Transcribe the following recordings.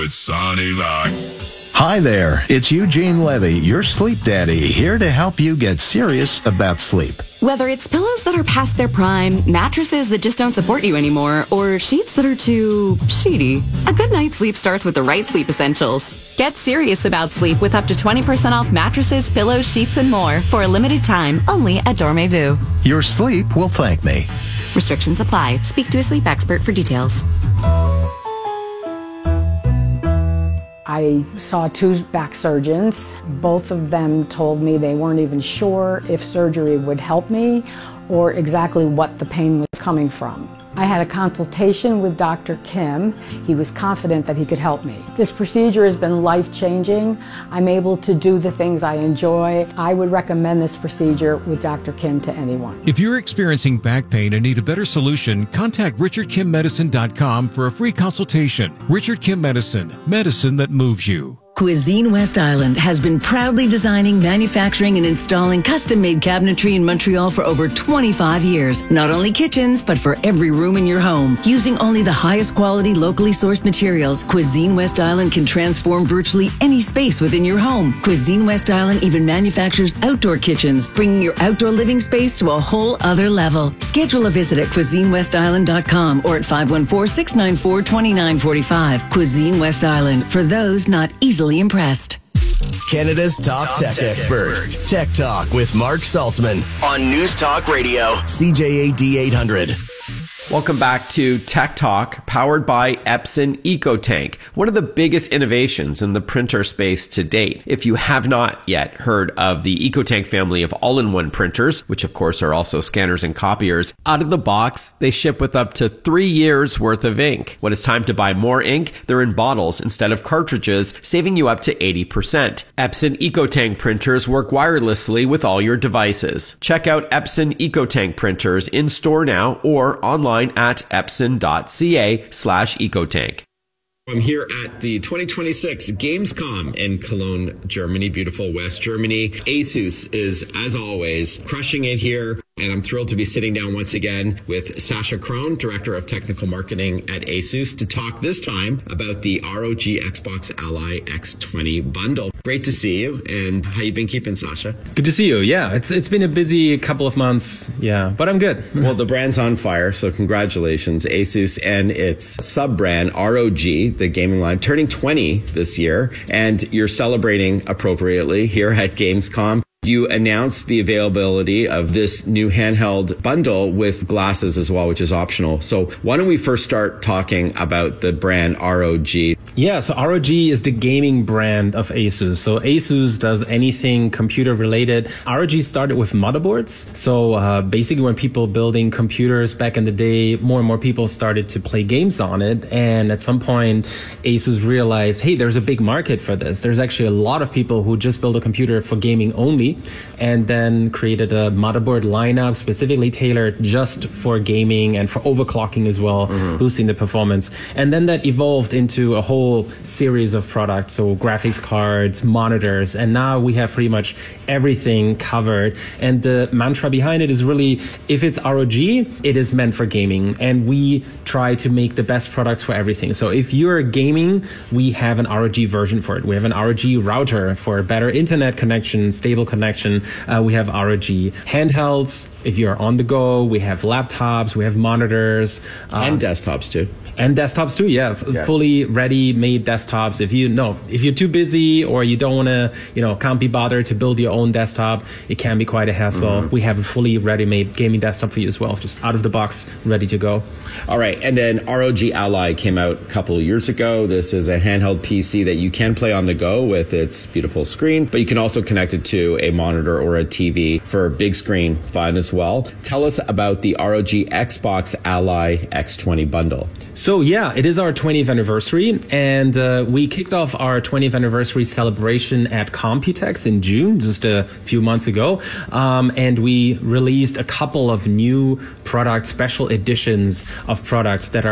With Sonny Lock. Hi there, it's Eugene Levy, your sleep daddy, here to help you get serious about sleep. Whether it's pillows that are past their prime, mattresses that just don't support you anymore, or sheets that are too sheety, a good night's sleep starts with the right sleep essentials. Get serious about sleep with up to 20% off mattresses, pillows, sheets, and more for a limited time only at Dormez-vous. Your sleep will thank me. Restrictions apply. Speak to a sleep expert for details. I saw 2 back surgeons. Both of them told me they weren't even sure if surgery would help me or exactly what the pain was coming from. I had a consultation with Dr. Kim. He was confident that he could help me. This procedure has been life-changing. I'm able to do the things I enjoy. I would recommend this procedure with Dr. Kim to anyone. If you're experiencing back pain and need a better solution, contact RichardKimMedicine.com for a free consultation. Richard Kim Medicine, medicine that moves you. Cuisine West Island has been proudly designing, manufacturing, and installing custom-made cabinetry in Montreal for over 25 years. Not only kitchens, but for every room in your home. Using only the highest quality, locally sourced materials, Cuisine West Island can transform virtually any space within your home. Cuisine West Island even manufactures outdoor kitchens, bringing your outdoor living space to a whole other level. Schedule a visit at CuisineWestIsland.com or at 514-694-2945. Cuisine West Island, for those not easily impressed. Canada's top tech expert. Tech Talk with Mark Saltzman on News Talk Radio, CJAD 800. Welcome back to Tech Talk, powered by Epson EcoTank, one of the biggest innovations in the printer space to date. If you have not yet heard of the EcoTank family of all-in-one printers, which of course are also scanners and copiers, out of the box, they ship with up to 3 years worth of ink. When it's time to buy more ink, they're in bottles instead of cartridges, saving you up to 80%. Epson EcoTank printers work wirelessly with all your devices. Check out Epson EcoTank printers in store now or online at epson.ca/ecotank. I'm here at the 2026 Gamescom in Cologne, Germany, beautiful West Germany. Asus is, as always, crushing it here. And I'm thrilled to be sitting down once again with Sasha Krohn, Director of Technical Marketing at Asus, to talk this time about the ROG Xbox Ally X20 bundle. Great to see you. And how you been keeping, Sasha? Good to see you. Yeah, it's been a busy couple of months. Yeah, but I'm good. Well, the brand's on fire, so congratulations, Asus and its sub-brand ROG, the gaming line, turning 20 this year, and you're celebrating appropriately here at Gamescom. You announced the availability of this new handheld bundle with glasses as well, which is optional. So why don't we first start talking about the brand ROG? Yeah, so ROG is the gaming brand of Asus. So Asus does anything computer related. ROG started with motherboards. So basically when people building computers back in the day, more and more people started to play games on it. And at some point, Asus realized, hey, there's a big market for this. There's actually a lot of people who just build a computer for gaming only, and then created a motherboard lineup specifically tailored just for gaming and for overclocking as well, boosting the performance. And then that evolved into a whole series of products, so graphics cards, monitors, and now we have pretty much everything covered. And the mantra behind it is really, if it's ROG, it is meant for gaming, and we try to make the best products for everything. So if you're gaming, we have an ROG version for it. We have an ROG router for better internet connection, stable connection. We have ROG handhelds. If you're on the go, we have laptops, we have monitors. And desktops too. And desktops too, yeah. Fully ready-made desktops. If you're too busy or you don't want to, can't be bothered to build your own desktop, it can be quite a hassle. We have a fully ready-made gaming desktop for you as well, just out of the box, ready to go. All right, and then ROG Ally came out a couple of years ago. This is a handheld PC that you can play on the go with its beautiful screen, but you can also connect it to a monitor or a TV for big screen fun as well. Tell us about the ROG Xbox Ally X20 bundle. So yeah, it is our 20th anniversary, and we kicked off our 20th anniversary celebration at Computex in June, just a few months ago, and we released a couple of new products, special editions of products that are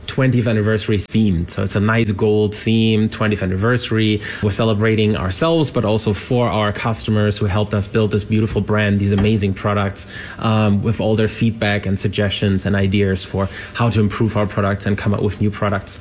20th anniversary themed. So it's a nice gold theme, 20th anniversary. We're celebrating ourselves, but also for our customers who helped us build this beautiful brand, these amazing products, with all their feedback and suggestions and ideas for how to improve our products and come up with new products.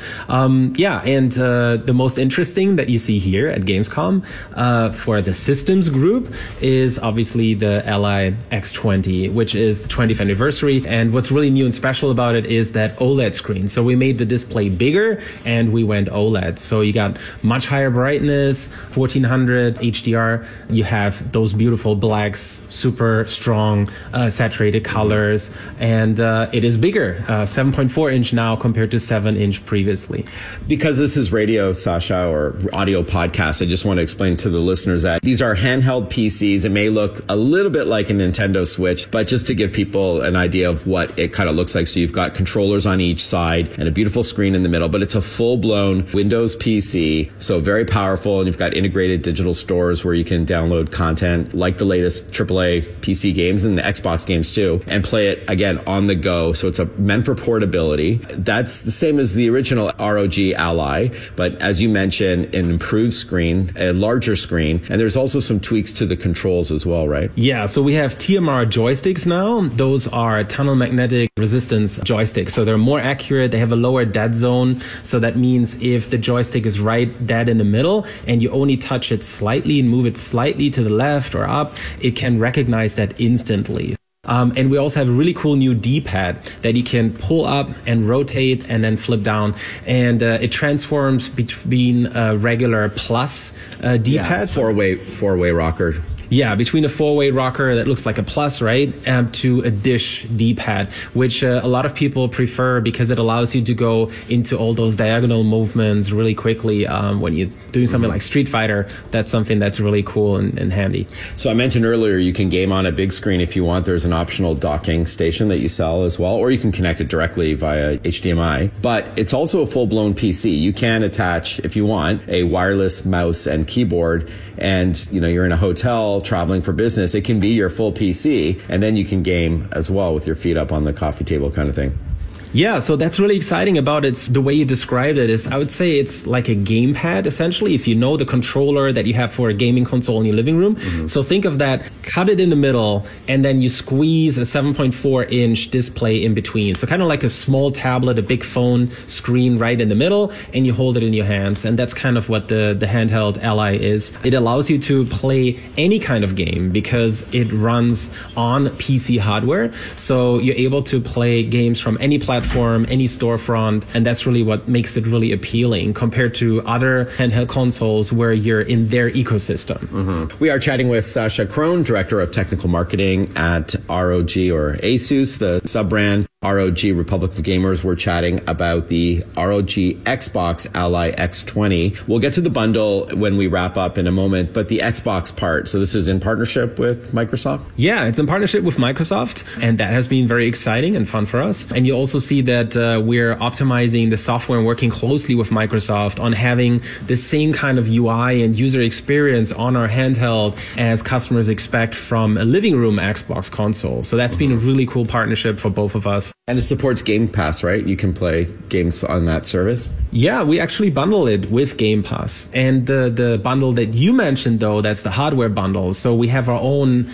The most interesting that you see here at Gamescom for the systems group is obviously the Ally X20, which is the 20th anniversary. And what's really new and special about it is that OLED screen. So we made the display bigger and we went OLED. So you got much higher brightness, 1400 HDR. You have those beautiful blacks, super strong saturated colors, and it is bigger, 7.4 inch now compared to 7 inch previously. Because this is radio, Sasha, or audio podcast, I just want to explain to the listeners that these are handheld PCs. It may look a little bit like a Nintendo Switch, but just to give people an idea of what it kind of looks like. So you've got controllers on each side and a beautiful screen in the middle, but it's a full-blown Windows PC, so very powerful, and you've got integrated digital stores where you can download content like the latest AAA PC games and the Xbox games too, and play it, again, on the go. So it's meant for portability. That's the same as the original ROG Ally, but as you mentioned, an improved screen, a larger screen, and there's also some tweaks to the controls as well, right? Yeah, so we have TMR joysticks now. Those are tunnel magnetic resistance joysticks. So they're more accurate. They have a lower dead zone. So that means if the joystick is right dead in the middle and you only touch it slightly and move it slightly to the left or up, it can recognize that instantly. And we also have a really cool new D-pad that you can pull up and rotate and then flip down. And it transforms between a regular plus D-pad. Yeah, four-way rocker. Yeah, between a four-way rocker that looks like a plus, right, to a dish D-pad, which a lot of people prefer because it allows you to go into all those diagonal movements really quickly. When you're doing something like Street Fighter, that's something that's really cool and handy. So I mentioned earlier, you can game on a big screen if you want. There's an optional docking station that you sell as well, or you can connect it directly via HDMI. But it's also a full-blown PC. You can attach, if you want, a wireless mouse and keyboard, and you're in a hotel traveling for business. It can be your full PC, and then you can game as well with your feet up on the coffee table kind of thing. Yeah, so that's really exciting about it. The way you described it is, I would say it's like a gamepad, essentially, if you know the controller that you have for a gaming console in your living room. Mm-hmm. So think of that, cut it in the middle, and then you squeeze a 7.4-inch display in between. So kind of like a small tablet, a big phone screen right in the middle, and you hold it in your hands. And that's kind of what the handheld Ally is. It allows you to play any kind of game because it runs on PC hardware. So you're able to play games from any platform, any storefront, and that's really what makes it really appealing compared to other handheld consoles where you're in their ecosystem. Mm-hmm. We are chatting with Sasha Krohn, Director of Technical Marketing at ROG, or ASUS, the sub-brand. ROG, Republic of Gamers. We're chatting about the ROG Xbox Ally X20. We'll get to the bundle when we wrap up in a moment, but the Xbox part, so this is in partnership with Microsoft? Yeah, it's in partnership with Microsoft, and that has been very exciting and fun for us. And you also see that we're optimizing the software and working closely with Microsoft on having the same kind of UI and user experience on our handheld as customers expect from a living room Xbox console. So that's been a really cool partnership for both of us. And it supports Game Pass, right? You can play games on that service? Yeah, we actually bundle it with Game Pass. And the bundle that you mentioned, though, that's the hardware bundle. So we have our own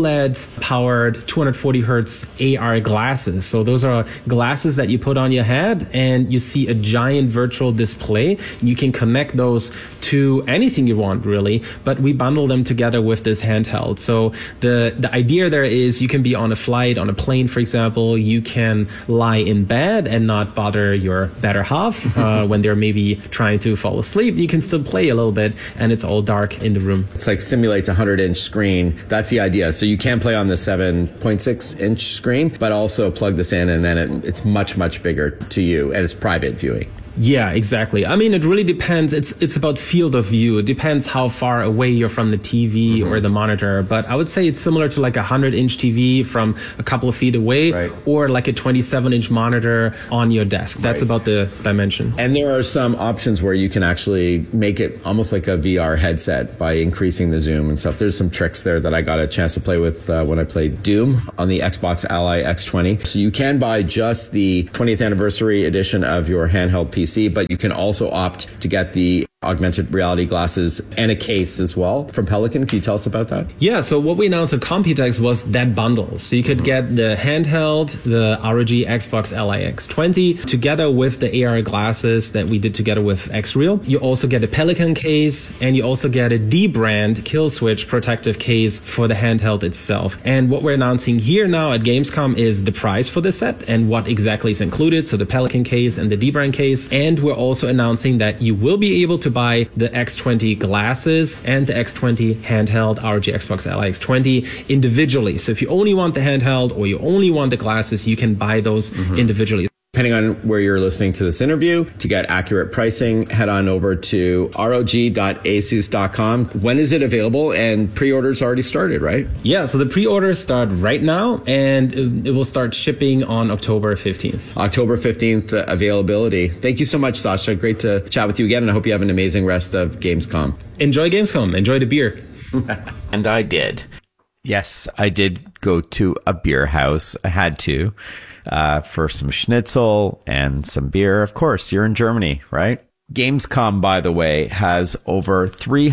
OLED-powered 240 hertz AR glasses. So those are glasses that you put on your head, and you see a giant virtual display. You can connect those to anything you want, really. But we bundle them together with this handheld. So the idea there is you can be on a flight, on a plane, for example. You can lie in bed and not bother your better half when they're maybe trying to fall asleep. You can still play a little bit, and it's all dark in the room. It's like simulates a 100-inch screen. That's the idea. So you can play on the 7.6-inch screen, but also plug this in, and then it's much, much bigger to you, and it's private viewing. Yeah, exactly. I mean, it really depends. It's about field of view. It depends how far away you're from the TV or the monitor. But I would say it's similar to like a 100-inch TV from a couple of feet away, or like a 27-inch monitor on your desk. That's about the dimension. And there are some options where you can actually make it almost like a VR headset by increasing the zoom and stuff. There's some tricks there that I got a chance to play with when I played Doom on the Xbox Ally X20. So you can buy just the 20th anniversary edition of your handheld PC, but you can also opt to get the augmented reality glasses and a case as well from Pelican. Can you tell us about that? Yeah, so what we announced at Computex was that bundle. So you could get the handheld, the ROG Xbox Ally X20, together with the AR glasses that we did together with Xreal. You also get a Pelican case, and you also get a D-brand kill switch protective case for the handheld itself. And what we're announcing here now at Gamescom is the price for the set and what exactly is included. So the Pelican case and the D-brand case. And we're also announcing that you will be able to buy the X20 glasses and the X20 handheld ROG Xbox Ally X20 individually. So if you only want the handheld or you only want the glasses, you can buy those individually. Depending on where you're listening to this interview, to get accurate pricing, head on over to rog.asus.com. When is it available? And pre-orders already started, right? Yeah, so the pre-orders start right now, and it will start shipping on October 15th. October 15th availability. Thank you so much, Sasha. Great to chat with you again, and I hope you have an amazing rest of Gamescom. Enjoy Gamescom. Enjoy the beer. And I did. Yes, I did go to a beer house. I had to. For some schnitzel and some beer. Of course, you're in Germany, right? Gamescom, by the way, has over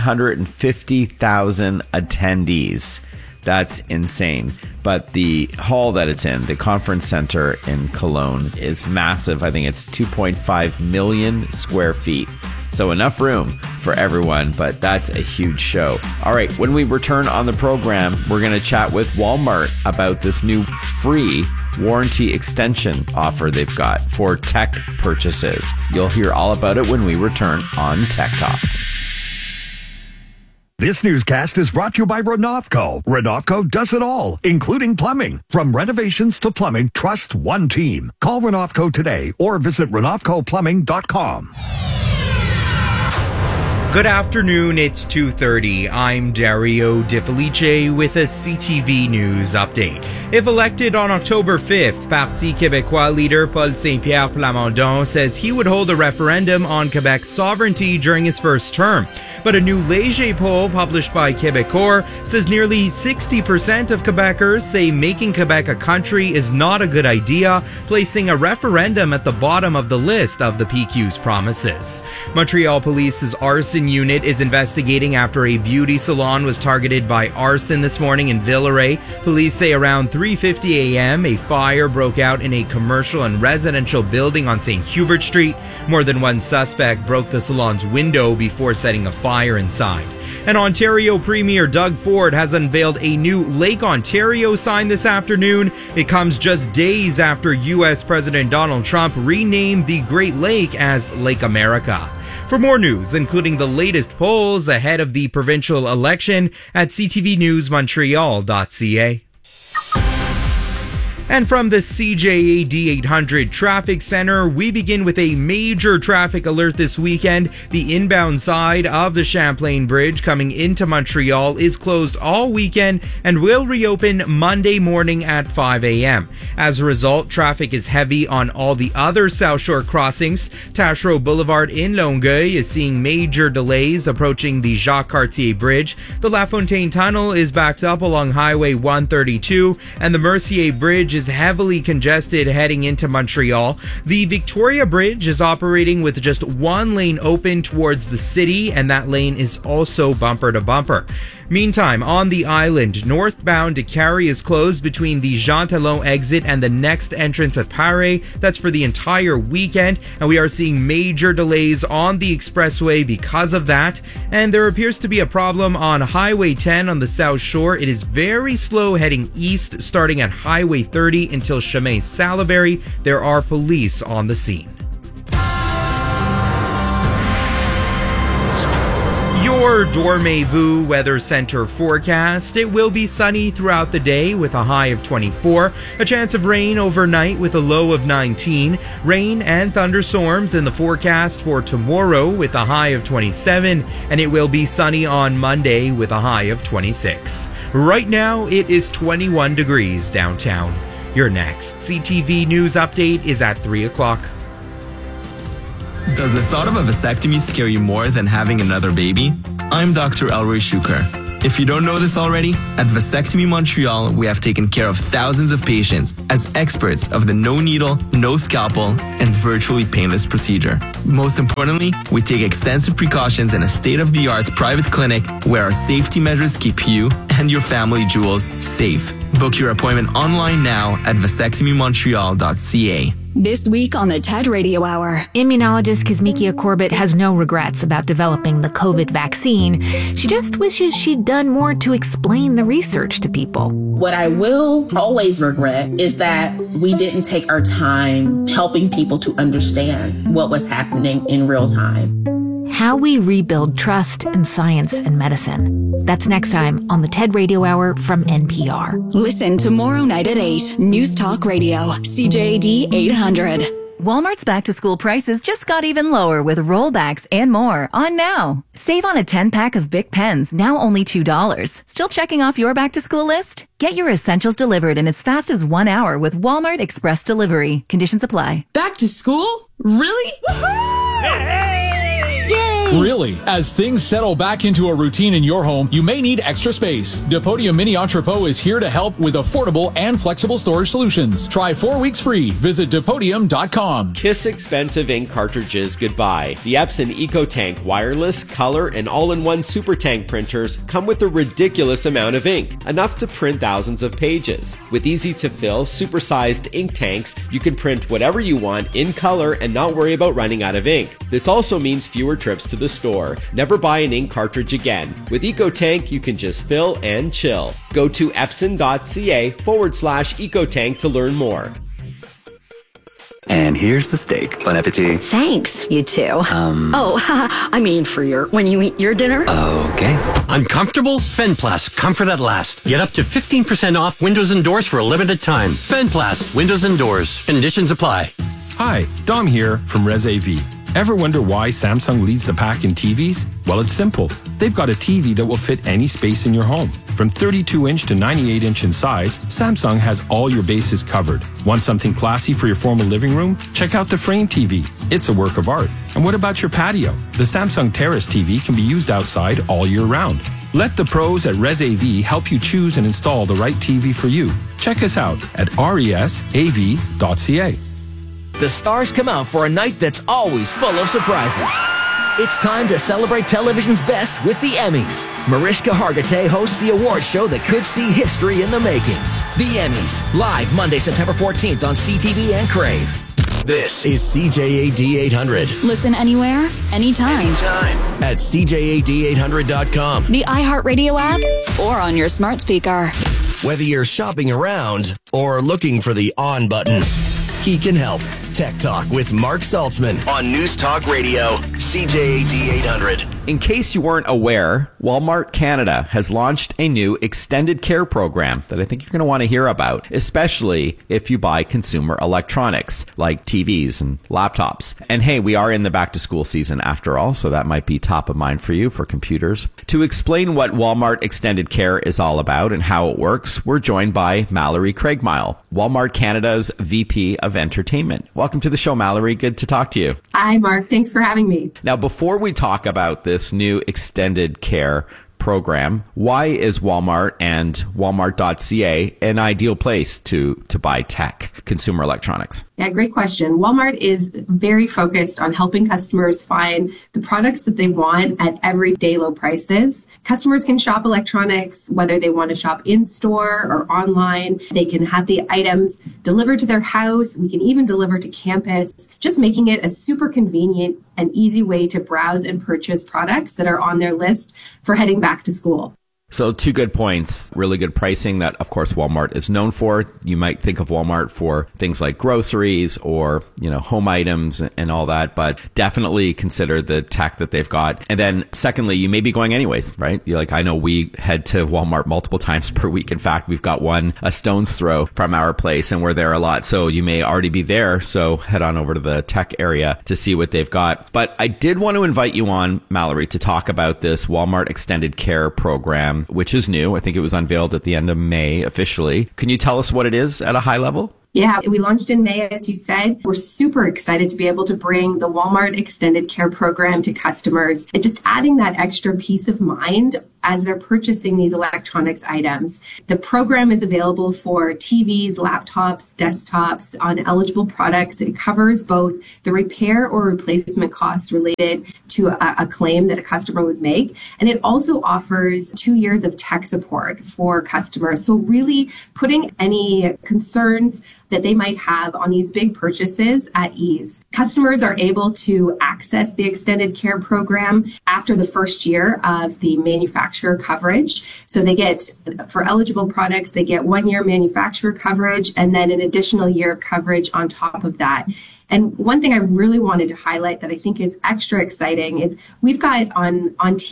350,000 attendees. That's insane. But the hall that it's in, the conference center in Cologne, is massive. I think it's 2.5 million square feet. So enough room for everyone, but that's a huge show. All right, when we return on the program, we're going to chat with Walmart about this new free warranty extension offer they've got for tech purchases. You'll hear all about it when we return on Tech Talk. This newscast is brought to you by Renovco. Renovco does it all, including plumbing. From renovations to plumbing, trust one team. Call Renovco today or visit RenovcoPlumbing.com. Good afternoon, it's 2:30. I'm Dario Di Felice with a CTV News update. If elected on October 5th, Parti Québécois leader Paul Saint-Pierre Plamondon says he would hold a referendum on Quebec's sovereignty during his first term. But a new Léger poll published by Québecor says nearly 60% of Quebecers say making Quebec a country is not a good idea, placing a referendum at the bottom of the list of the PQ's promises. Montreal Police's arson unit is investigating after a beauty salon was targeted by arson this morning in Villeray. Police say around 3:50 a.m. a fire broke out in a commercial and residential building on St. Hubert Street. More than one suspect broke the salon's window before setting a fire inside. And Ontario Premier Doug Ford has unveiled a new Lake Ontario sign this afternoon. It comes just days after U.S. President Donald Trump renamed the Great Lake as Lake America. For more news, including the latest polls ahead of the provincial election, at ctvnewsmontreal.ca. And from the CJAD 800 Traffic Center, we begin with a major traffic alert this weekend. The inbound side of the Champlain Bridge coming into Montreal is closed all weekend and will reopen Monday morning at 5 a.m. As a result, traffic is heavy on all the other South Shore crossings. Taschereau Boulevard in Longueuil is seeing major delays approaching the Jacques Cartier Bridge. The La Fontaine Tunnel is backed up along Highway 132, and the Mercier Bridge is heavily congested heading into Montreal. The Victoria Bridge is operating with just one lane open towards the city, and that lane is also bumper to bumper. Meantime, on the island, northbound Décarie is closed between the Jean Talon exit and the next entrance at Paré. That's for the entire weekend, and we are seeing major delays on the expressway because of that. And there appears to be a problem on Highway 10 on the South Shore. It is very slow heading east, starting at Highway 30 until Chemin Salaberry. There are police on the scene. Your Your Dormez-vous Weather Center forecast. It will be sunny throughout the day with a high of 24. A chance of rain overnight with a low of 19. Rain and thunderstorms in the forecast for tomorrow with a high of 27. And it will be sunny on Monday with a high of 26. Right now, it is 21 degrees downtown. Your next CTV News update is at 3 o'clock. Does the thought of a vasectomy scare you more than having another baby? I'm Dr. Elroy Shuker. If you don't know this already, at Vasectomy Montreal, we have taken care of thousands of patients as experts of the no needle, no scalpel, and virtually painless procedure. Most importantly, we take extensive precautions in a state-of-the-art private clinic where our safety measures keep you and your family jewels safe. Book your appointment online now at vasectomymontreal.ca. This week on the TED Radio Hour. Immunologist Kizzmekia Corbett has no regrets about developing the COVID vaccine. She just wishes she'd done more to explain the research to people. What I will always regret is that we didn't take our time helping people to understand what was happening in real time. How we rebuild trust in science and medicine. That's next time on the TED Radio Hour from NPR. Listen tomorrow night at 8. News Talk Radio, CJAD 800. Walmart's back-to-school prices just got even lower with rollbacks and more on now. Save on a 10-pack of Bic pens, now only $2. Still checking off your back-to-school list? Get your essentials delivered in as fast as 1 hour with Walmart Express Delivery. Conditions apply. Back to school? Really? Really, as things settle back into a routine in your home, you may need extra space. Depodium Mini Entrepot is here to help with affordable and flexible storage solutions. Try 4 weeks free. Visit Depodium.com. Kiss expensive ink cartridges goodbye. The Epson EcoTank wireless, color, and all-in-one Super Tank printers come with a ridiculous amount of ink, enough to print thousands of pages. With easy-to-fill, super-sized ink tanks, you can print whatever you want in color and not worry about running out of ink. This also means fewer trips to the store. Never buy an ink cartridge again. With EcoTank, you can just fill and chill. Go to epson.ca/EcoTank to learn more. And here's the steak. Bon appetit. Thanks, you too. I mean for when you eat your dinner. Okay. Uncomfortable? Fenplast, comfort at last. Get up to 15% off windows and doors for a limited time. Fenplast, windows and doors. Conditions apply. Hi, Dom here from Res AV. Ever wonder why Samsung leads the pack in TVs? Well, it's simple. They've got a TV that will fit any space in your home. From 32-inch to 98-inch in size, Samsung has all your bases covered. Want something classy for your formal living room? Check out the Frame TV. It's a work of art. And what about your patio? The Samsung Terrace TV can be used outside all year round. Let the pros at Res AV help you choose and install the right TV for you. Check us out at resav.ca. The stars come out for a night that's always full of surprises. It's time to celebrate television's best with the Emmys. Mariska Hargitay hosts the award show that could see history in the making. The Emmys, live Monday, September 14th on CTV and Crave. This is CJAD 800. Listen anywhere, anytime. At CJAD800.com. The iHeartRadio app or on your smart speaker. Whether you're shopping around or looking for the on button, he can help. Tech Talk with Mark Saltzman on News Talk Radio, CJAD 800. In case you weren't aware, Walmart Canada has launched a new extended care program that I think you're going to want to hear about, especially if you buy consumer electronics like TVs and laptops. And hey, we are in the back to school season after all, so that might be top of mind for you for computers. To explain what Walmart Extended Care is all about and how it works, we're joined by Mallory Craigmile, Walmart Canada's VP of Entertainment. Welcome to the show, Mallory. Good to talk to you. Hi, Mark. Thanks for having me. Now, before we talk about this new extended care program, why is Walmart and Walmart.ca an ideal place to buy tech, consumer electronics? Yeah, great question. Walmart is very focused on helping customers find the products that they want at everyday low prices. Customers can shop electronics, whether they want to shop in store or online. They can have the items delivered to their house. We can even deliver to campus, just making it a super convenient and easy way to browse and purchase products that are on their list for heading back to school. So 2 good points, really good pricing that, of course, Walmart is known for. You might think of Walmart for things like groceries or, home items and all that, but definitely consider the tech that they've got. And then secondly, you may be going anyways, right? I know we head to Walmart multiple times per week. In fact, we've got one a stone's throw from our place and we're there a lot. So you may already be there. So head on over to the tech area to see what they've got. But I did want to invite you on, Mallory, to talk about this Walmart Extended Care program, which is new. I think it was unveiled at the end of May officially. Can you tell us what it is at a high level? Yeah, we launched in May, as you said. We're super excited to be able to bring the Walmart Extended Care program to customers and just adding that extra peace of mind as they're purchasing these electronics items. The program is available for TVs, laptops, desktops on eligible products. It covers both the repair or replacement costs related to a claim that a customer would make. And it also offers 2 years of tech support for customers. So really putting any concerns that they might have on these big purchases at ease. Customers are able to access the extended care program after the first year of the manufacturer coverage. So they get, for eligible products, they get 1 year manufacturer coverage and then an additional year of coverage on top of that. And one thing I really wanted to highlight that I think is extra exciting is we've got on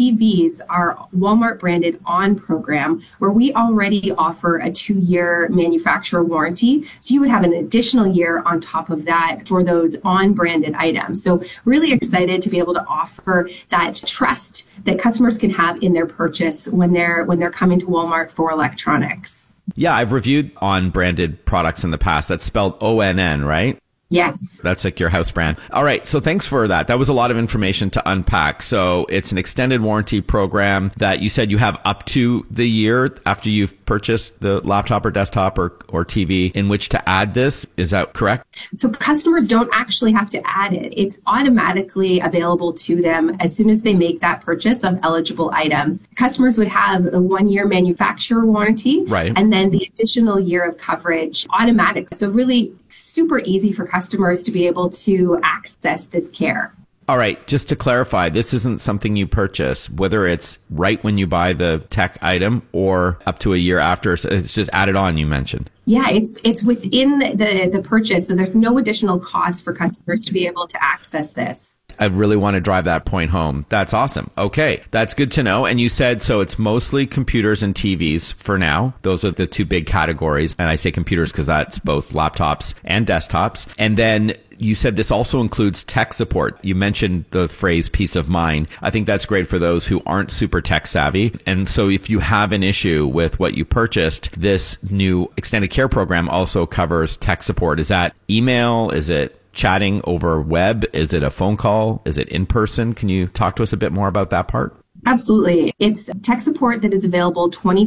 TVs our Walmart branded On program where we already offer a 2-year manufacturer warranty. So you would have an additional year on top of that for those On branded items. So really excited to be able to offer that trust that customers can have in their purchase when they're coming to Walmart for electronics. Yeah, I've reviewed On branded products in the past. That's spelled ONN, right? Yes. That's like your house brand. All right. So thanks for that. That was a lot of information to unpack. So it's an extended warranty program that you said you have up to the year after you've purchased the laptop or desktop or TV in which to add this. Is that correct? So customers don't actually have to add it. It's automatically available to them as soon as they make that purchase of eligible items. Customers would have a 1 year manufacturer warranty, right, and then the additional year of coverage automatically. So really super easy for customers to be able to access this care. All right. Just to clarify, this isn't something you purchase, whether it's right when you buy the tech item or up to a year after. So it's just added on, you mentioned. Yeah, it's within the purchase. So there's no additional cost for customers to be able to access this. I really want to drive that point home. That's awesome. Okay. That's good to know. And you said, so it's mostly computers and TVs for now. Those are the 2 big categories. And I say computers because that's both laptops and desktops. And then you said this also includes tech support. You mentioned the phrase peace of mind. I think that's great for those who aren't super tech savvy. And so if you have an issue with what you purchased, this new extended care program also covers tech support. Is that email? Is it chatting over web? Is it a phone call? Is it in person? Can you talk to us a bit more about that part? Absolutely. It's tech support that is available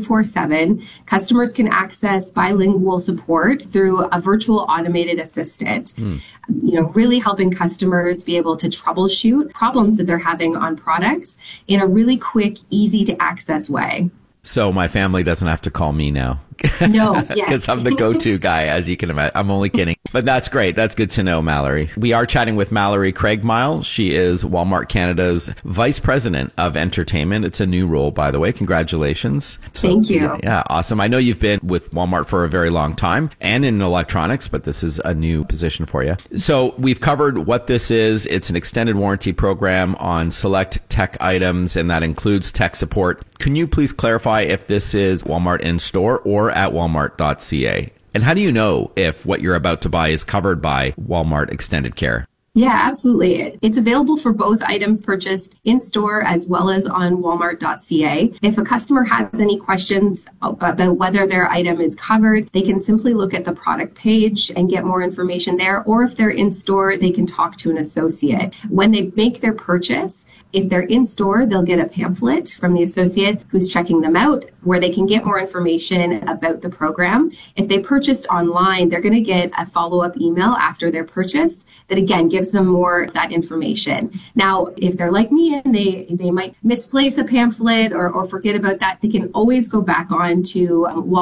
24/7. Customers can access bilingual support through a virtual automated assistant. Really helping customers be able to troubleshoot problems that they're having on products in a really quick, easy to access way. So my family doesn't have to call me now. No, yes. Because I'm the go-to guy, as you can imagine. I'm only kidding. But that's great. That's good to know, Mallory. We are chatting with Mallory Craigmile. She is Walmart Canada's Vice President of Entertainment. It's a new role, by the way. Congratulations. Thank you. Yeah, awesome. I know you've been with Walmart for a very long time and in electronics, but this is a new position for you. So we've covered what this is. It's an extended warranty program on select tech items, and that includes tech support. Can you please clarify if this is Walmart in store or at walmart.ca? And how do you know if what you're about to buy is covered by Walmart Extended Care? Yeah, absolutely. It's available for both items purchased in store as well as on walmart.ca. If a customer has any questions about whether their item is covered, they can simply look at the product page and get more information there. Or if they're in store, they can talk to an associate. When they make their purchase, if they're in store, they'll get a pamphlet from the associate who's checking them out where they can get more information about the program. If they purchased online, they're going to get a follow-up email after their purchase that again gives gives them more of that information. Now, if they're like me and they might misplace a pamphlet or forget about that, they can always go back on to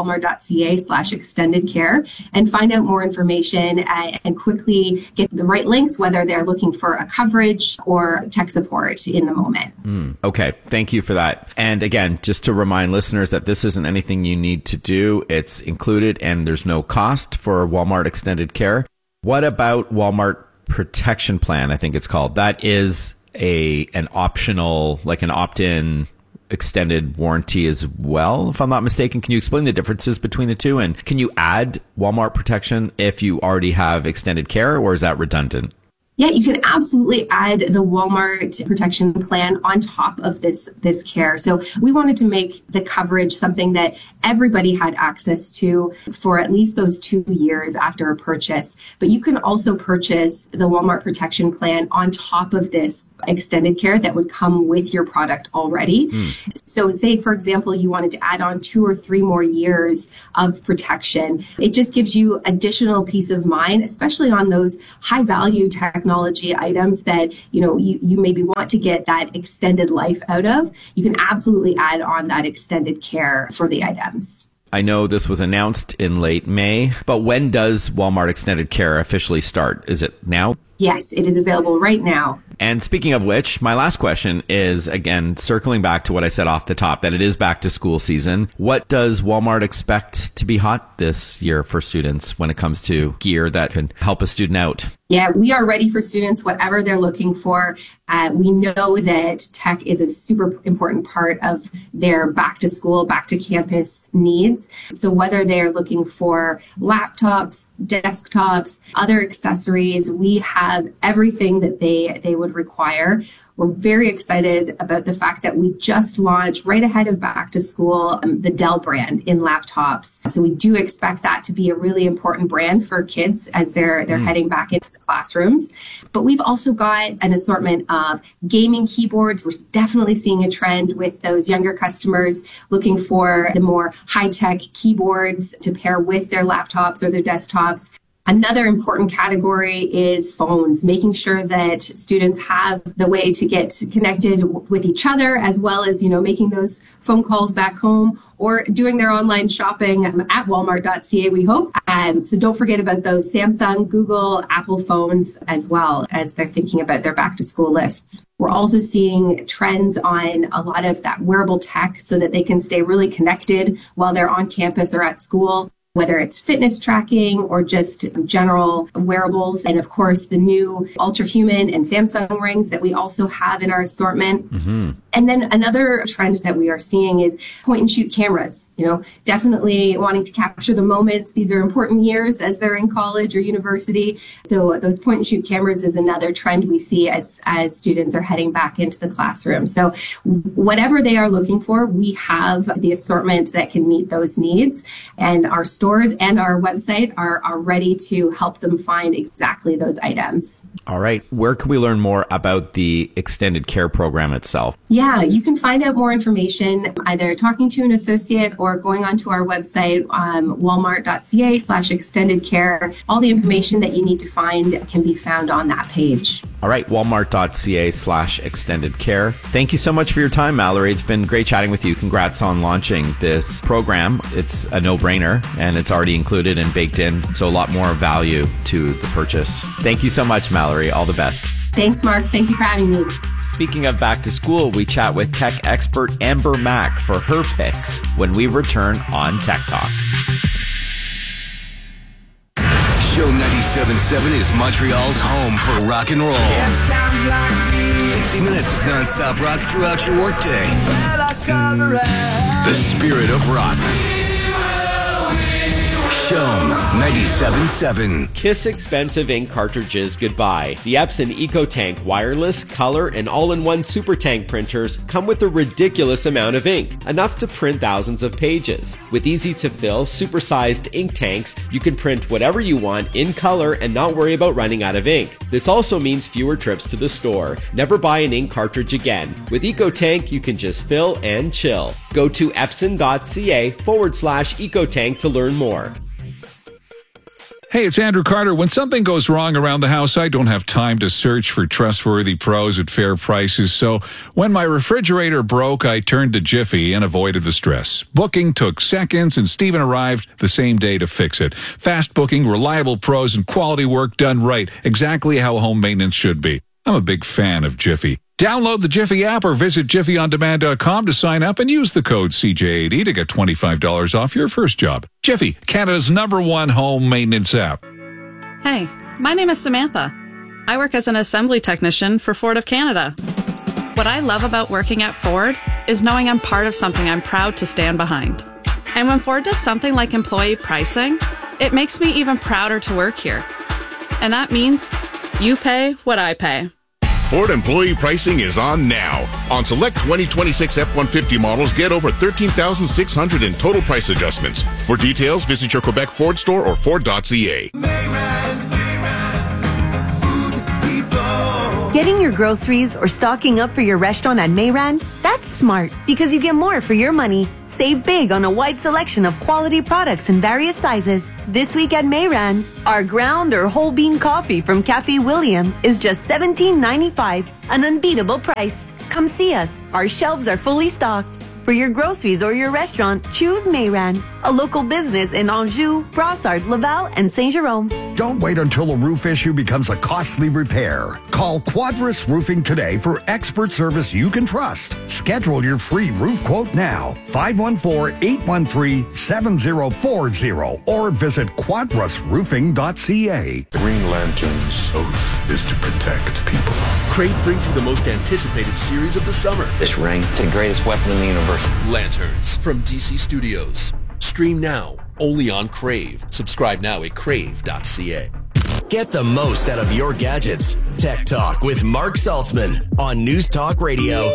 walmart.ca/extended care and find out more information and quickly get the right links, whether they're looking for a coverage or tech support in the moment. Okay, thank you for that. And again, just to remind listeners that this isn't anything you need to do. It's included and there's no cost for Walmart Extended Care. What about Walmart Protection Plan, I think it's called? That is an optional, like an opt-in extended warranty as well, if I'm not mistaken. Can you explain the differences between the two? And can you add Walmart Protection if you already have extended care, or is that redundant? Yeah, you can absolutely add the Walmart Protection Plan on top of this care. So we wanted to make the coverage something that everybody had access to for at least those 2 years after a purchase. But you can also purchase the Walmart Protection Plan on top of this extended care that would come with your product already. So say, for example, you wanted to add on 2 or 3 more years of protection. It just gives you additional peace of mind, especially on those high value technology items that, you maybe want to get that extended life out of. You can absolutely add on that extended care for the items. I know this was announced in late May, but when does Walmart Extended Care officially start? Is it now? Yes, it is available right now. And speaking of which, my last question is, again, circling back to what I said off the top, that it is back to school season. What does Walmart expect to be hot this year for students when it comes to gear that could help a student out? Yeah, we are ready for students, whatever they're looking for. We know that tech is a super important part of their back to school, back to campus needs. So whether they're looking for laptops, desktops, other accessories, we have everything that they would require. We're very excited about the fact that we just launched right ahead of back to school the Dell brand in laptops. So we do expect that to be a really important brand for kids as they're heading back into the classrooms. But we've also got an assortment of gaming keyboards. We're definitely seeing a trend with those younger customers looking for the more high-tech keyboards to pair with their laptops or their desktops. Another important category is phones, making sure that students have the way to get connected with each other, as well as, making those phone calls back home or doing their online shopping at walmart.ca, we hope. So don't forget about those Samsung, Google, Apple phones as well as they're thinking about their back to school lists. We're also seeing trends on a lot of that wearable tech so that they can stay really connected while they're on campus or at school, whether it's fitness tracking or just general wearables. And of course, the new Ultrahuman and Samsung rings that we also have in our assortment. And then another trend that we are seeing is point and shoot cameras, definitely wanting to capture the moments. These are important years as they're in college or university. So those point and shoot cameras is another trend we see as students are heading back into the classroom. So whatever they are looking for, we have the assortment that can meet those needs. And our stores and our website are ready to help them find exactly those items. All right. Where can we learn more about the extended care program itself? Yeah, you can find out more information either talking to an associate or going onto our website, walmart.ca/extended care. All the information that you need to find can be found on that page. All right, walmart.ca/extended care. Thank you so much for your time, Mallory. It's been great chatting with you. Congrats on launching this program. It's a no-brainer and it's already included and baked in, so a lot more value to the purchase. Thank you so much, Mallory. All the best. Thanks, Mark. Thank you for having me. Speaking of back to school, we chat with tech expert Amber Mack for her picks when we return on Tech Talk. Show 97.7 is Montreal's home for rock and roll. 60 minutes of non-stop rock throughout your workday. The spirit of rock. Show 97.7. Kiss expensive ink cartridges goodbye. The Epson EcoTank wireless, color, and all-in-one super tank printers come with a ridiculous amount of ink, enough to print thousands of pages. With easy-to-fill, super-sized ink tanks, you can print whatever you want in color and not worry about running out of ink. This also means fewer trips to the store. Never buy an ink cartridge again. With EcoTank, you can just fill and chill. Go to epson.ca/EcoTank to learn more. Hey, it's Andrew Carter. When something goes wrong around the house, I don't have time to search for trustworthy pros at fair prices. So when my refrigerator broke, I turned to Jiffy and avoided the stress. Booking took seconds, and Steven arrived the same day to fix it. Fast booking, reliable pros, and quality work done right. Exactly how home maintenance should be. I'm a big fan of Jiffy. Download the Jiffy app or visit jiffyondemand.com to sign up and use the code CJAD to get $25 off your first job. Jiffy, Canada's #1 home maintenance app. Hey, my name is Samantha. I work as an assembly technician for Ford of Canada. What I love about working at Ford is knowing I'm part of something I'm proud to stand behind. And when Ford does something like employee pricing, it makes me even prouder to work here. And that means you pay what I pay. Ford employee pricing is on now. On select 2026 F-150 models, get over $13,600 in total price adjustments. For details, visit your Quebec Ford store or Ford.ca. Getting your groceries or stocking up for your restaurant at Mayran? That's smart because you get more for your money. Save big on a wide selection of quality products in various sizes. This week at Mayran, our ground or whole bean coffee from Cafe William is just $17.95, an unbeatable price. Come see us. Our shelves are fully stocked. For your groceries or your restaurant, choose Mayran, a local business in Anjou, Brossard, Laval, and Saint-Jérôme. Don't wait until a roof issue becomes a costly repair. Call Quadris Roofing today for expert service you can trust. Schedule your free roof quote now. 514-813-7040 or visit quadrisroofing.ca. Green Lantern's oath is to protect people. Crave brings you the most anticipated series of the summer. This ring, it's the greatest weapon in the universe. Lanterns from DC Studios. Stream now, only on Crave. Subscribe now at crave.ca. Get the most out of your gadgets. Tech Talk with Mark Saltzman on News Talk Radio.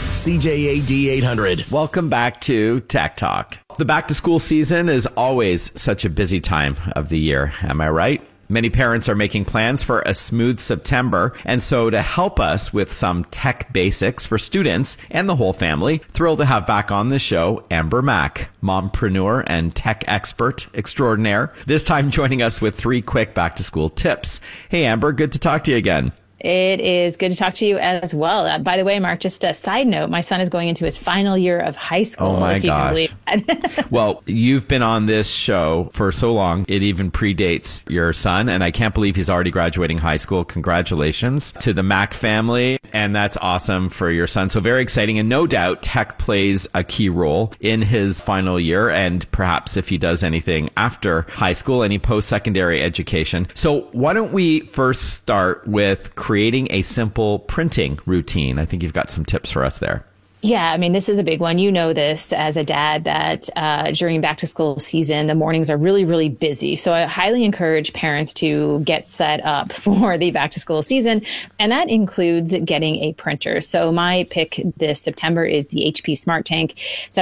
CJAD 800. Welcome back to Tech Talk. The back-to-school season is always such a busy time of the year. Am I right? Many parents are making plans for a smooth September, and so to help us with some tech basics for students and the whole family, thrilled to have back on the show Amber Mack, mompreneur and tech expert extraordinaire, this time joining us with 3 quick back-to-school tips. Hey Amber, good to talk to you again. It is good to talk to you as well. By the way, Mark, just a side note, my son is going into his final year of high school. Oh my gosh. Well, you've been on this show for so long, it even predates your son, and I can't believe he's already graduating high school. Congratulations to the Mack family, and that's awesome for your son. So very exciting, and no doubt tech plays a key role in his final year, and perhaps if he does anything after high school, any post-secondary education. So why don't we first start with creating a simple printing routine. I think you've got some tips for us there. Yeah, I mean, this is a big one. You know this as a dad that during back to school season, the mornings are really, really busy. So I highly encourage parents to get set up for the back to school season. And that includes getting a printer. So my pick this September is the HP SmartTank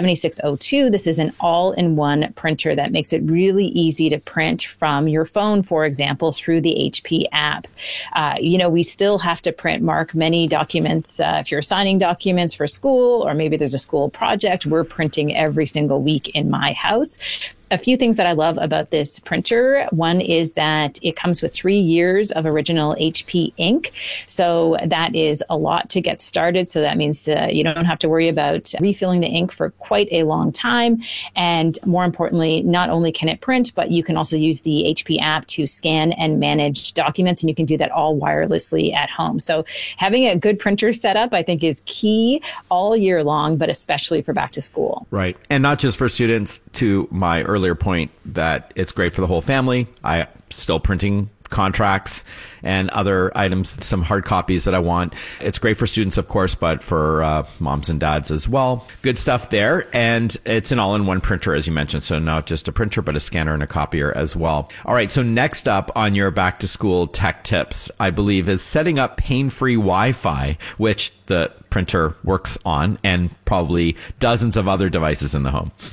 7602. This is an all-in-one printer that makes it really easy to print from your phone, for example, through the HP app. We still have to print, Mark, many documents. If you're signing documents for school, or maybe there's a school project, we're printing every single week in my house. A few things that I love about this printer. One is that it comes with 3 years of original HP ink. So that is a lot to get started. So that means you don't have to worry about refilling the ink for quite a long time. And more importantly, not only can it print, but you can also use the HP app to scan and manage documents. And you can do that all wirelessly at home. So having a good printer set up, I think, is key all year long, but especially for back to school. Right. And not just for students, to my earlier point that it's great for the whole family. I still printing contracts and other items, some hard copies that I want. It's great for students, of course, but for moms and dads as well. Good stuff there. And it's an all-in-one printer, as you mentioned. So not just a printer, but a scanner and a copier as well. All right. So next up on your back to school tech tips, I believe, is setting up pain-free Wi-Fi, which the printer works on, and probably dozens of other devices in the home.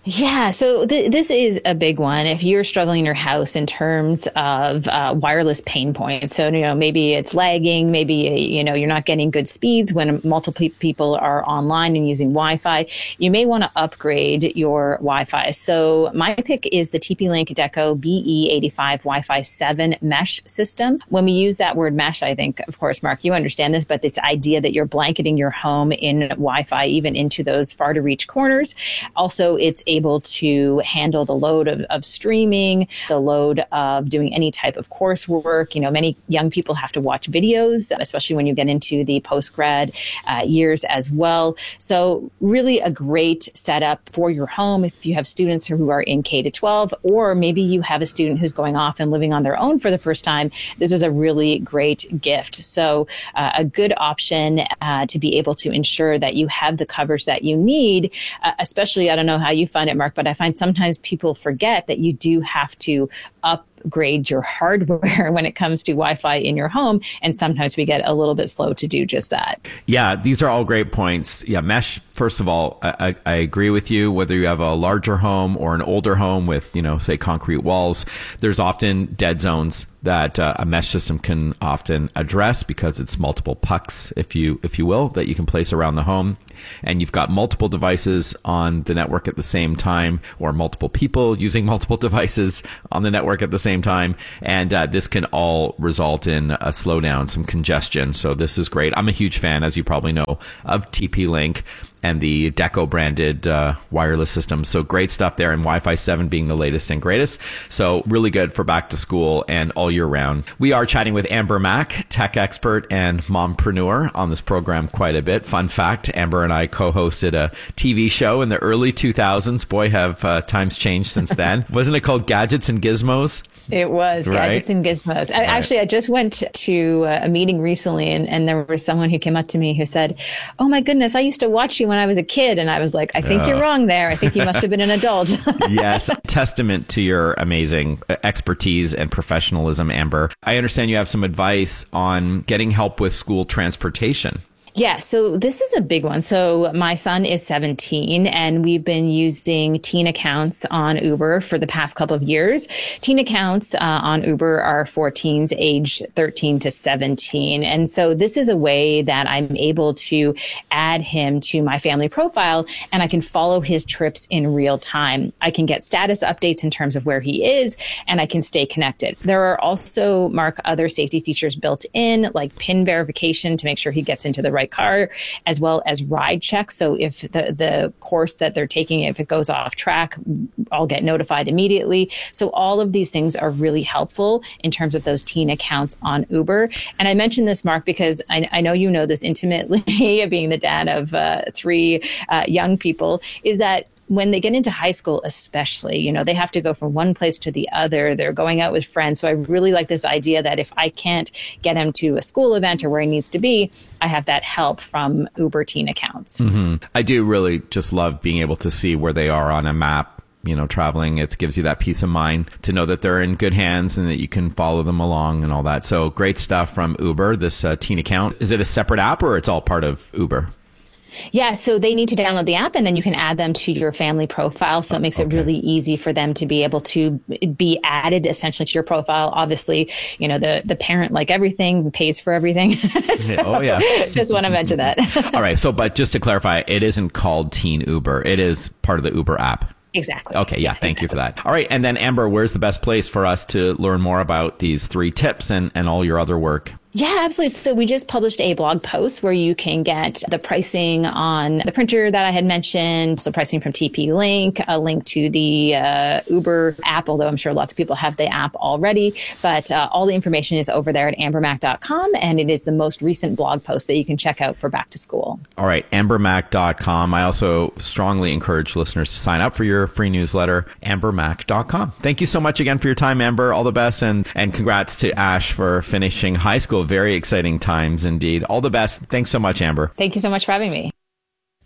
Yeah, so this is a big one. If you're struggling in your house in terms of wireless pain points, so maybe it's lagging, maybe you're not getting good speeds when multiple people are online and using Wi-Fi, you may want to upgrade your Wi-Fi. So my pick is the TP-Link Deco BE85 Wi-Fi 7 mesh system. When we use that word mesh, I think, of course, Mark, you understand this, but this idea that you're blanketing your home in Wi-Fi, even into those far to reach corners. Also, it's able to handle the load of streaming, the load of doing any type of coursework. Many young people have to watch videos, especially when you get into the post-grad years as well. So really a great setup for your home if you have students who are in K-12, or maybe you have a student who's going off and living on their own for the first time. This is a really great gift. So a good option to be able to ensure that you have the coverage that you need, especially, I don't know how you find it, Mark, but I find sometimes people forget that you do have to upgrade your hardware when it comes to Wi-Fi in your home. And sometimes we get a little bit slow to do just that. Yeah, these are all great points. Yeah, mesh, first of all, I agree with you. Whether you have a larger home or an older home with, say concrete walls, there's often dead zones that a mesh system can often address because it's multiple pucks, if you will, that you can place around the home. And you've got multiple devices on the network at the same time, or multiple people using multiple devices on the network at the same time. And this can all result in a slowdown, some congestion. So this is great. I'm a huge fan, as you probably know, of TP-Link and the Deco branded wireless system. So great stuff there, and Wi-Fi 7 being the latest and greatest. So really good for back to school and all year round. We are chatting with Amber Mack, tech expert and mompreneur, on this program quite a bit. Fun fact, Amber and I co-hosted a TV show in the early 2000s. Boy, have times changed since then. Wasn't it called Gadgets and Gizmos? It was Gadgets and Gizmos. Actually, I just went to a meeting recently, and there was someone who came up to me who said, "Oh my goodness, I used to watch you when I was a kid." And I was like, I think you're wrong there. I think you must have been an adult. Yes. Testament to your amazing expertise and professionalism, Amber. I understand you have some advice on getting help with school transportation. Yeah, so this is a big one. So my son is 17 and we've been using teen accounts on Uber for the past couple of years. Teen accounts on Uber are for teens aged 13 to 17. And so this is a way that I'm able to add him to my family profile and I can follow his trips in real time. I can get status updates in terms of where he is and I can stay connected. There are also, Mark, other safety features built in, like PIN verification to make sure he gets into the right car, as well as ride check. So if the course that they're taking, if it goes off track, I'll get notified immediately. So all of these things are really helpful in terms of those teen accounts on Uber. And I mentioned this, Mark, because I know you know this intimately, being the dad of 3 young people, is that when they get into high school, especially, they have to go from one place to the other. They're going out with friends. So I really like this idea that if I can't get him to a school event or where he needs to be, I have that help from Uber teen accounts. Mm-hmm. I do really just love being able to see where they are on a map. Traveling, it gives you that peace of mind to know that they're in good hands and that you can follow them along and all that. So great stuff from Uber, this teen account. Is it a separate app or it's all part of Uber? Yeah, so they need to download the app and then you can add them to your family profile. So it makes it really easy for them to be able to be added essentially to your profile. Obviously, the parent, like everything, pays for everything. So oh, yeah. Just want to mention that. All right. So, but just to clarify, it isn't called Teen Uber. It is part of the Uber app. Exactly. Okay. Yeah. Thank you for that. All right. And then Amber, where's the best place for us to learn more about these 3 tips and all your other work? Yeah, absolutely. So we just published a blog post where you can get the pricing on the printer that I had mentioned, so pricing from TP-Link, a link to the Uber app, although I'm sure lots of people have the app already. But all the information is over there at ambermack.com, and it is the most recent blog post that you can check out for back to school. All right, ambermack.com. I also strongly encourage listeners to sign up for your free newsletter, ambermack.com. Thank you so much again for your time, Amber. All the best, and congrats to Ash for finishing high school. Very exciting times indeed. All the best. Thanks so much, Amber. Thank you so much for having me.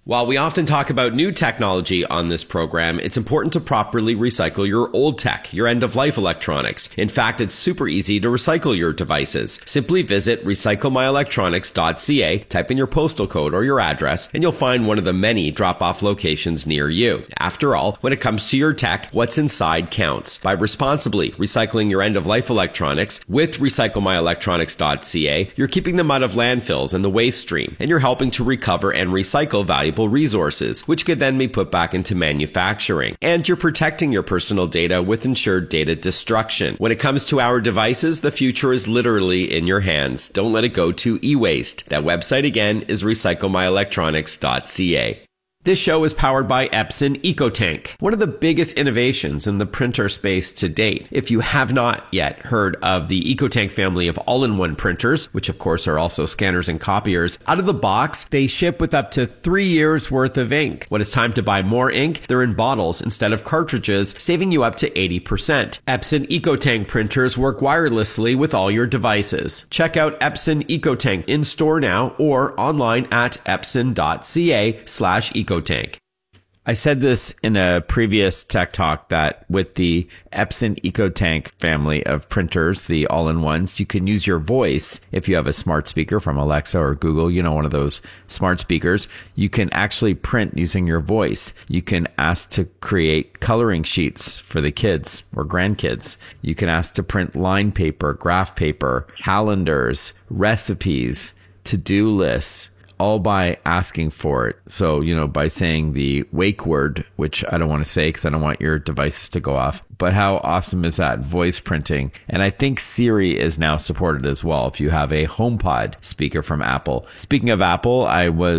While we often talk about new technology on this program, it's important to properly recycle your old tech, your end-of-life electronics. In fact, it's super easy to recycle your devices. Simply visit recyclemyelectronics.ca, type in your postal code or your address, and you'll find one of the many drop-off locations near you. After all, when it comes to your tech, what's inside counts. By responsibly recycling your end-of-life electronics with recyclemyelectronics.ca, you're keeping them out of landfills and the waste stream, and you're helping to recover and recycle valuable resources, which could then be put back into manufacturing. And you're protecting your personal data with ensured data destruction. When it comes to our devices, the future is literally in your hands. Don't let it go to e-waste. That website again is recyclemyelectronics.ca. This show is powered by Epson EcoTank, one of the biggest innovations in the printer space to date. If you have not yet heard of the EcoTank family of all-in-one printers, which of course are also scanners and copiers, out of the box, they ship with up to 3 years worth of ink. When it's time to buy more ink, they're in bottles instead of cartridges, saving you up to 80%. Epson EcoTank printers work wirelessly with all your devices. Check out Epson EcoTank in store now or online at epson.ca/EcoTank. I said this in a previous Tech Talk that with the Epson EcoTank family of printers, the all-in-ones, you can use your voice. If you have a smart speaker from Alexa or Google, one of those smart speakers, you can actually print using your voice. You can ask to create coloring sheets for the kids or grandkids. You can ask to print line paper, graph paper, calendars, recipes, to-do lists, all by asking for it. So, by saying the wake word, which I don't want to say because I don't want your devices to go off. But how awesome is that? Voice printing. And I think Siri is now supported as well if you have a HomePod speaker from Apple. Speaking of Apple, I was